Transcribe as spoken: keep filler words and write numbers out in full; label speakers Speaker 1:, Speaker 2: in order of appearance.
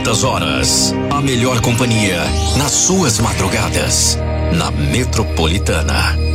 Speaker 1: altas horas. A melhor companhia nas suas madrugadas. Na Metropolitana.